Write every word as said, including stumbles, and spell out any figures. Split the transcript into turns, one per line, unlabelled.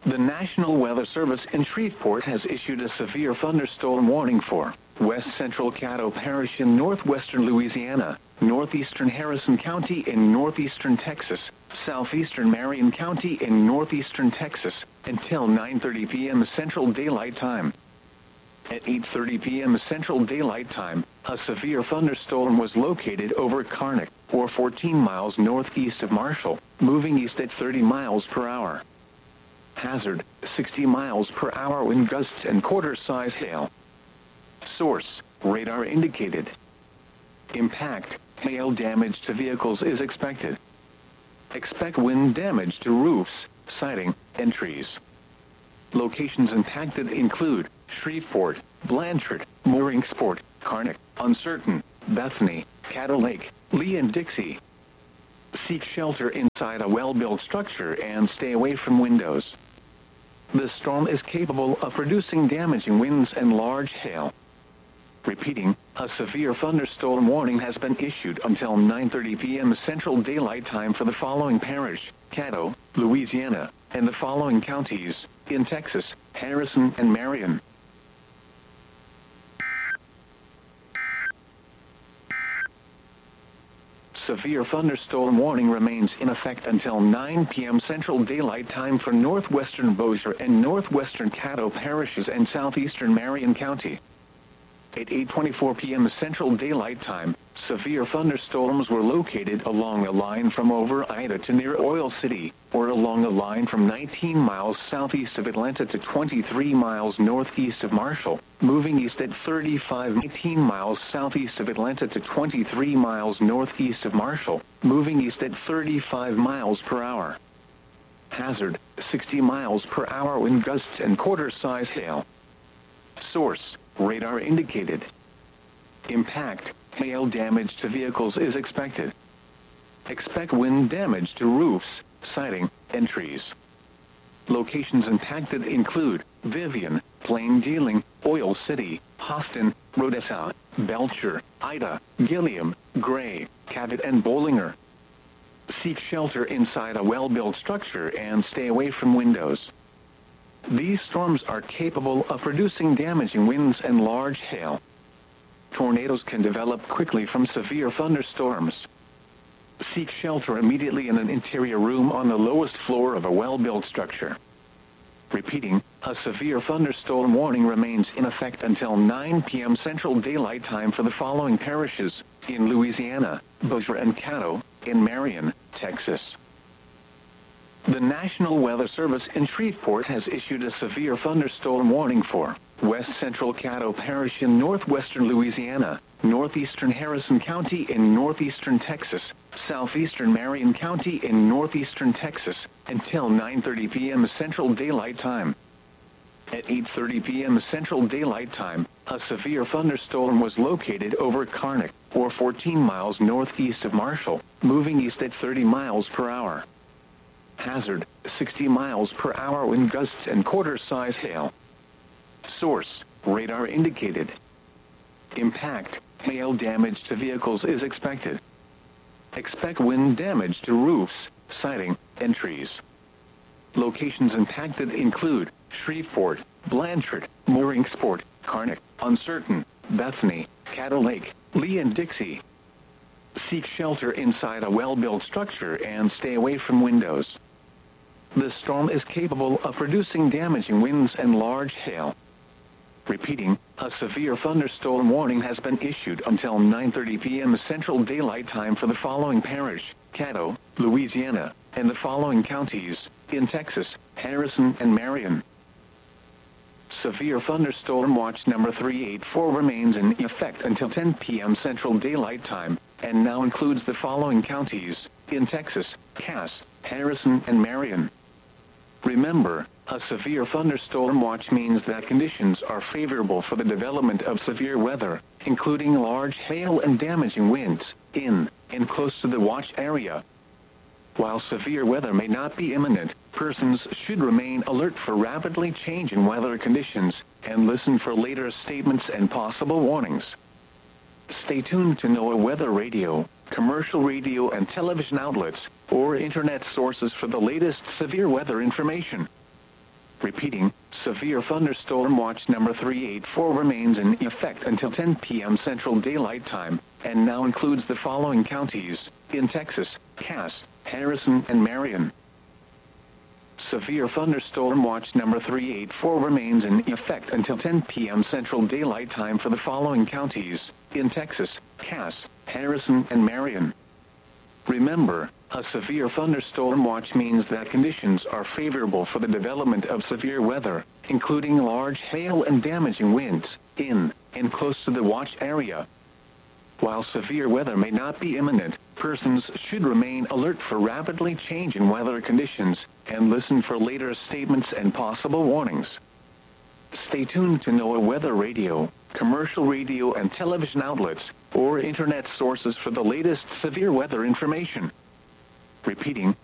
The National Weather Service in Shreveport has issued a severe thunderstorm warning for west central Caddo Parish in northwestern Louisiana, northeastern Harrison County in northeastern Texas, southeastern Marion County in northeastern Texas, until nine thirty p m Central Daylight Time. At eight thirty p m Central Daylight Time, a severe thunderstorm was located over Karnak, or fourteen miles northeast of Marshall, moving east at thirty miles per hour. Hazard, sixty miles per hour wind gusts and quarter-size hail. Source, radar indicated. Impact, hail damage to vehicles is expected. Expect wind damage to roofs, siding, and trees. Locations impacted include Shreveport, Blanchard, Mooringsport, Karnak, Uncertain, Bethany, Caddo Lake, Lee and Dixie. Seek shelter inside a well-built structure and stay away from windows. The storm is capable of producing damaging winds and large hail. Repeating, a severe thunderstorm warning has been issued until nine thirty p m Central Daylight Time for the following parish, Caddo, Louisiana, and the following counties, in Texas, Harrison and Marion. Severe thunderstorm warning remains in effect until nine p m Central Daylight Time for northwestern Bossier and northwestern Caddo parishes and southeastern Marion County. At eight twenty-four p m Central Daylight Time, severe thunderstorms were located along a line from over Ida to near Oil City, or along a line from nineteen miles southeast of Atlanta to twenty-three miles northeast of Marshall, moving east at thirty-five nineteen miles southeast of Atlanta to twenty-three miles northeast of Marshall, moving east at thirty-five miles per hour. Hazard, sixty miles per hour wind gusts and quarter-size hail. Source, radar indicated. Impact, hail damage to vehicles is expected. Expect wind damage to roofs, siding, and trees. Locations impacted include Vivian, Plain Dealing, Oil City, Austin, Rodessa, Belcher, Ida, Gilliam, Gray, Cabot, and Bollinger. Seek shelter inside a well-built structure and stay away from windows. These storms are capable of producing damaging winds and large hail. Tornadoes can develop quickly from severe thunderstorms. Seek shelter immediately in an interior room on the lowest floor of a well-built structure. Repeating, a severe thunderstorm warning remains in effect until nine p m Central Daylight Time for the following parishes, in Louisiana, Bossier and Caddo, in Marion, Texas. The National Weather Service in Shreveport has issued a severe thunderstorm warning for west central Caddo Parish in northwestern Louisiana, northeastern Harrison County in northeastern Texas, southeastern Marion County in northeastern Texas, until nine thirty p m Central Daylight Time. At eight thirty p m Central Daylight Time, a severe thunderstorm was located over Karnak, or fourteen miles northeast of Marshall, moving east at thirty miles per hour. Hazard, sixty miles per hour wind gusts and quarter-size hail. Source, radar indicated. Impact, hail damage to vehicles is expected. Expect wind damage to roofs, siding, and trees. Locations impacted include Shreveport, Blanchard, Mooringsport, Karnak, Uncertain, Bethany, Caddo Lake, Lee and Dixie. Seek shelter inside a well-built structure and stay away from windows. The storm is capable of producing damaging winds and large hail. Repeating, a severe thunderstorm warning has been issued until nine thirty p m Central Daylight Time for the following parish, Caddo, Louisiana, and the following counties, in Texas, Harrison and Marion. Severe thunderstorm watch number three eighty-four remains in effect until ten p m Central Daylight Time, and now includes the following counties, in Texas, Cass, Harrison and Marion. Remember, a severe thunderstorm watch means that conditions are favorable for the development of severe weather, including large hail and damaging winds, in and close to the watch area. While severe weather may not be imminent, persons should remain alert for rapidly changing weather conditions and listen for later statements and possible warnings. Stay tuned to NOAA Weather Radio, commercial radio and television outlets, or internet sources for the latest severe weather information. Repeating, severe thunderstorm watch number three eight four remains in effect until ten p m Central Daylight Time, and now includes the following counties, in Texas: Cass, Harrison, and Marion. Severe thunderstorm watch number three eight four remains in effect until ten p m Central Daylight Time for the following counties, in Texas: Cass, Harrison, and Marion. Remember, a severe thunderstorm watch means that conditions are favorable for the development of severe weather, including large hail and damaging winds, in and close to the watch area. While severe weather may not be imminent, persons should remain alert for rapidly changing weather conditions, and listen for later statements and possible warnings. Stay tuned to NOAA Weather Radio, commercial radio and television outlets, or internet sources for the latest severe weather information. Repeating,